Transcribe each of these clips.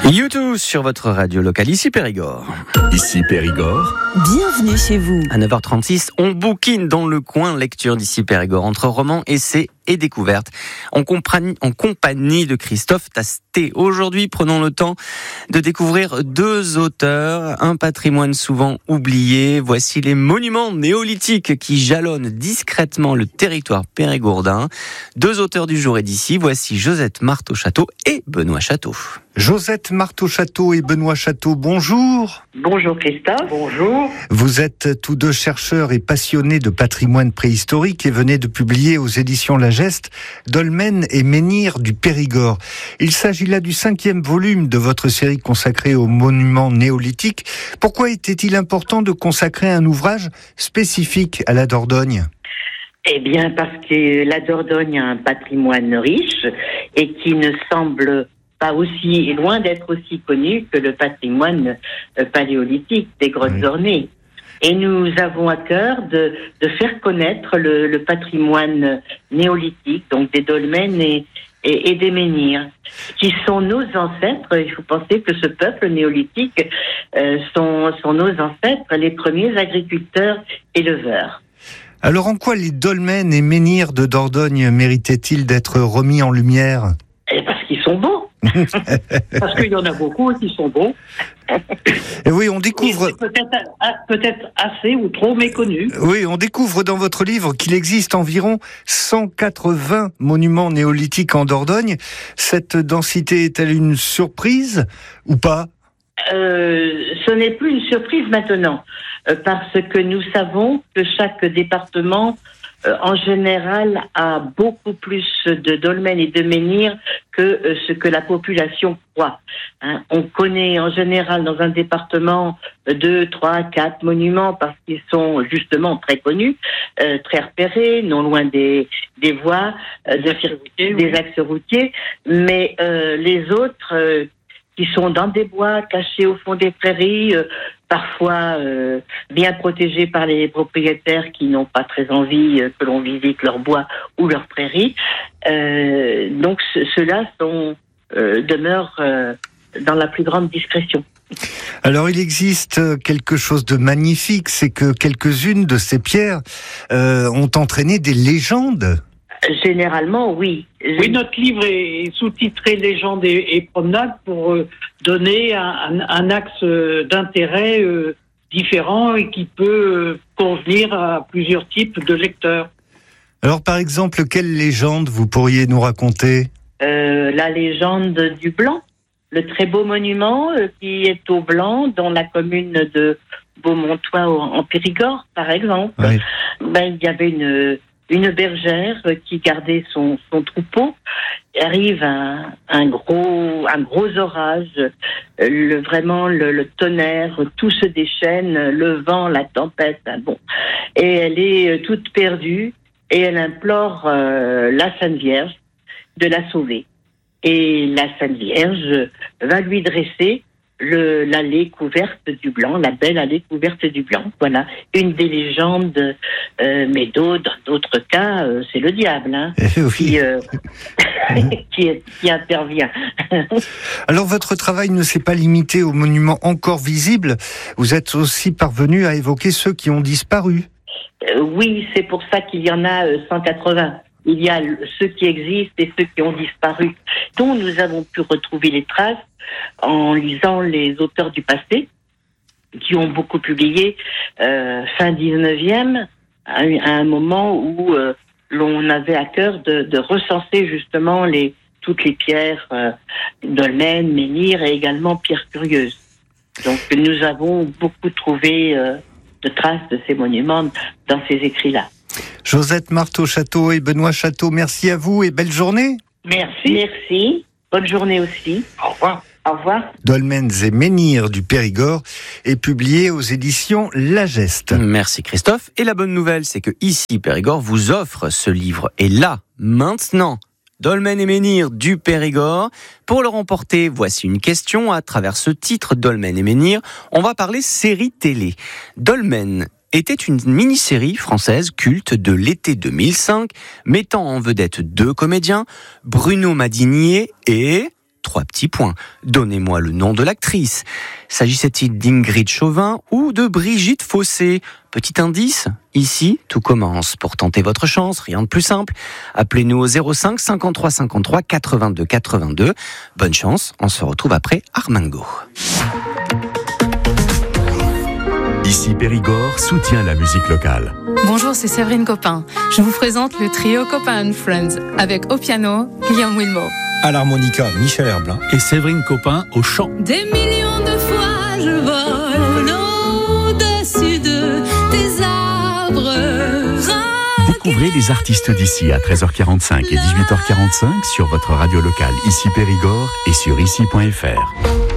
U2 sur votre radio locale, ici Périgord. Ici Périgord. Bienvenue chez vous. À 9h36, on bouquine dans le coin lecture d'ici Périgord, entre romans, essais et découvertes, en compagnie de Christophe Tastet. Aujourd'hui, prenons le temps de découvrir deux auteurs, un patrimoine souvent oublié. Voici les monuments néolithiques qui jalonnent discrètement le territoire périgourdin. Deux auteurs du jour et d'ici, voici Josette Marteau-Château et Benoît Château. Josette Marteau-Château et Benoît Château, bonjour. Bonjour Christophe. Bonjour. Vous êtes tous deux chercheurs et passionnés de patrimoine préhistorique et venez de publier aux éditions La Geste Dolmen et Menhir du Périgord. Il s'agit là du 5e volume de votre série consacrée aux monuments néolithiques. Pourquoi était-il important de consacrer un ouvrage spécifique à la Dordogne ? Eh bien parce que la Dordogne a un patrimoine riche et qui ne semble pas aussi loin d'être aussi connu que le patrimoine paléolithique des grottes ornées. Et nous avons à cœur de faire connaître le patrimoine néolithique, donc des dolmens et des menhirs, qui sont nos ancêtres. Il faut penser que ce peuple néolithique sont nos ancêtres, les premiers agriculteurs éleveurs. Alors en quoi les dolmens et menhirs de Dordogne méritaient-ils d'être remis en lumière ? Parce qu'ils sont beaux. Parce qu'il y en a beaucoup qui sont bons. Et oui, on découvre... Peut-être assez ou trop méconnus. Oui, on découvre dans votre livre qu'il existe environ 180 monuments néolithiques en Dordogne. Cette densité est-elle une surprise ou pas ? Ce n'est plus une surprise maintenant, parce que nous savons que chaque département en général a beaucoup plus de dolmens et de menhirs que ce que la population croit. On connaît en général dans un département 2, 3, 4 monuments parce qu'ils sont justement très connus, très repérés, non loin des voies, des axes routiers, mais les autres qui sont dans des bois, cachés au fond des prairies, parfois bien protégés par les propriétaires qui n'ont pas très envie que l'on visite leur bois ou leurs prairies. Donc ceux-là demeurent dans la plus grande discrétion. Alors il existe quelque chose de magnifique, c'est que quelques-unes de ces pierres ont entraîné des légendes. Généralement, oui. Oui, notre livre est sous-titré Légendes et promenades pour donner un axe d'intérêt différent et qui peut convenir à plusieurs types de lecteurs. Alors, par exemple, quelle légende vous pourriez nous raconter ? La légende du Blanc, le très beau monument qui est au Blanc, dans la commune de Beaumontois en Périgord, par exemple. Oui. Il y avait une bergère qui gardait son troupeau. Arrive un gros orage, vraiment le tonnerre, tout se déchaîne, le vent, la tempête, et elle est toute perdue et elle implore la Sainte Vierge de la sauver. Et la Sainte Vierge va lui dresser l'allée couverte du Blanc, la belle allée couverte du Blanc. Voilà, une des légendes, mais dans d'autres cas, c'est le diable Oui. qui intervient. Alors votre travail ne s'est pas limité aux monuments encore visibles, vous êtes aussi parvenu à évoquer ceux qui ont disparu. Oui, c'est pour ça qu'il y en a 180. Il y a ceux qui existent et ceux qui ont disparu, dont nous avons pu retrouver les traces en lisant les auteurs du passé, qui ont beaucoup publié fin 19e, à un moment où l'on avait à cœur de recenser justement toutes les pierres dolmens, menhirs et également pierres curieuses. Donc nous avons beaucoup trouvé de traces de ces monuments dans ces écrits-là. Josette Marteau-Château et Benoît Château, merci à vous et belle journée. Merci. Bonne journée aussi. Au revoir. Au revoir. Dolmens et menhirs du Périgord est publié aux éditions La Geste. Merci Christophe. Et la bonne nouvelle, c'est que ici Périgord vous offre ce livre. Et là, maintenant, Dolmen et menhirs du Périgord. Pour le remporter, voici une question à travers ce titre Dolmen et menhirs. On va parler série télé. Dolmen était une mini-série française culte de l'été 2005, mettant en vedette deux comédiens, Bruno Madinier et 3 petits points. Donnez-moi le nom de l'actrice. S'agissait-il d'Ingrid Chauvin ou de Brigitte Fossé? Petit indice, ici, tout commence. Pour tenter votre chance, rien de plus simple. Appelez-nous au 05 53 53 82 82. Bonne chance, on se retrouve après Armango. Ici Périgord soutient la musique locale. Bonjour, c'est Séverine Copin. Je vous présente le trio Copin and Friends avec au piano Guillaume Wilmot. À l'harmonica, Michel Herblin. Et Séverine Copin au chant. Des millions de fois je vole au-dessus de tes arbres. Découvrez les artistes d'ici à 13h45 et 18h45 sur votre radio locale Ici Périgord et sur ici.fr.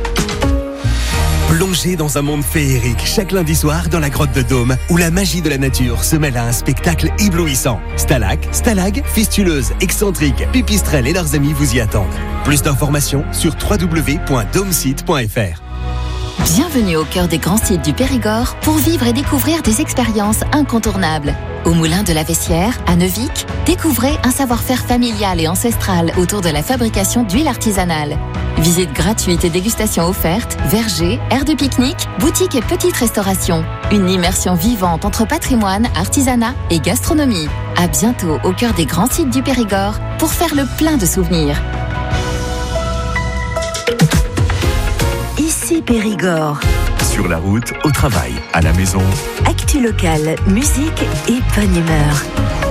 Plongez dans un monde féerique chaque lundi soir dans la grotte de Dôme, où la magie de la nature se mêle à un spectacle éblouissant. Stalac, Stalag, Fistuleuses, Excentriques, Pipistrelles et leurs amis vous y attendent. Plus d'informations sur www.domesite.fr. Bienvenue au cœur des grands sites du Périgord pour vivre et découvrir des expériences incontournables. Au Moulin de la Vessière, à Neuvic, découvrez un savoir-faire familial et ancestral autour de la fabrication d'huile artisanale. Visite gratuite et dégustation offerte, vergers, aires de pique-nique, boutiques et petites restaurations. Une immersion vivante entre patrimoine, artisanat et gastronomie. À bientôt au cœur des grands sites du Périgord pour faire le plein de souvenirs. Ici Périgord. Sur la route, au travail, à la maison. Actu locale, musique et bonne humeur.